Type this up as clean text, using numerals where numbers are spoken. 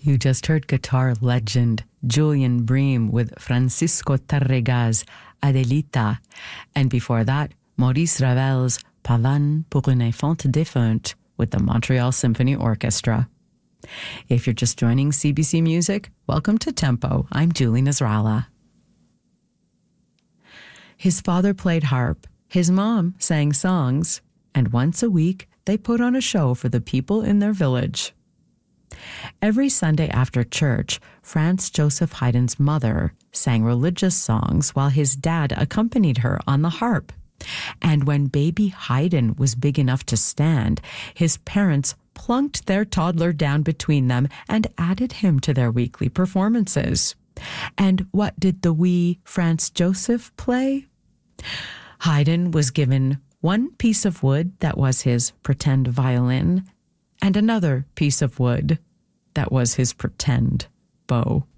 You just heard guitar legend Julian Bream with Francisco Tárrega's Adelita, and before that, Maurice Ravel's Pavane pour une enfant défunte with the Montreal Symphony Orchestra. If you're just joining CBC Music, welcome to Tempo. I'm Julie Nasrallah. His father played harp, his mom sang songs, and once a week they put on a show for the people in their village. Every Sunday after church, Franz Joseph Haydn's mother sang religious songs while his dad accompanied her on the harp. And when baby Haydn was big enough to stand, his parents plunked their toddler down between them and added him to their weekly performances. And what did the wee Franz Joseph play? Haydn was given one piece of wood that was his pretend violin, and another piece of wood that was his pretend bow.